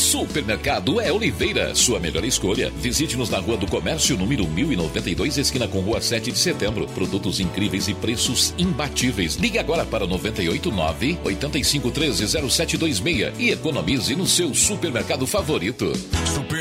Supermercado é Oliveira, sua melhor escolha. Visite-nos na Rua do Comércio, número 1092, esquina com Rua 7 de Setembro. Produtos incríveis e preços imbatíveis. Ligue agora para 989-8513-0726 e economize no seu supermercado favorito.